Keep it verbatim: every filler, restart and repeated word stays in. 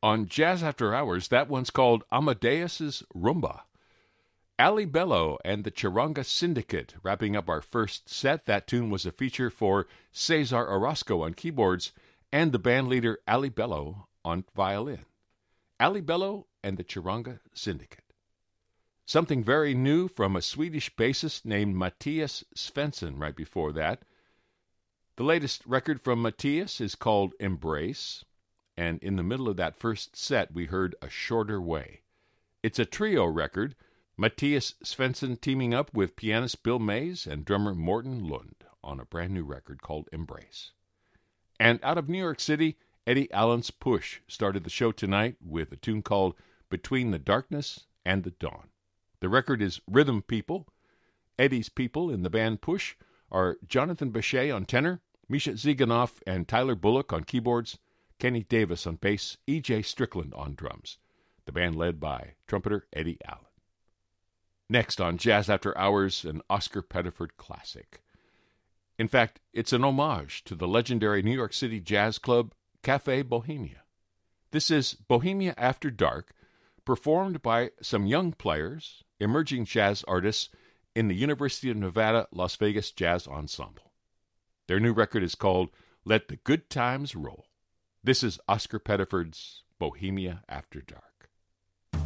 On Jazz After Hours, that one's called Amadeus's Rumba. Ali Bello and the Charanga Syndicate wrapping up our first set. That tune was a feature for Cesar Orozco on keyboards and the bandleader Ali Bello on violin. Ali Bello and the Charanga Syndicate. Something very new from a Swedish bassist named Mattias Svensson right before that. The latest record from Mattias is called Embrace, and in the middle of that first set we heard A Shorter Way. It's a trio record, Mattias Svensson teaming up with pianist Bill Mays and drummer Morten Lund on a brand new record called Embrace. And out of New York City, Eddie Allen's Push started the show tonight with a tune called Between the Darkness and the Dawn. The record is Rhythm People. Eddie's people in the band Push are Jonathan Bechet on tenor, Misha Ziganoff and Tyler Bullock on keyboards, Kenny Davis on bass, E J Strickland on drums. The band led by trumpeter Eddie Allen. Next on Jazz After Hours, an Oscar Pettiford classic. In fact, it's an homage to the legendary New York City jazz club Cafe Bohemia. This is Bohemia After Dark, performed by some young players, emerging jazz artists in the University of Nevada, Las Vegas Jazz Ensemble. Their new record is called Let the Good Times Roll. This is Oscar Pettiford's Bohemia After Dark.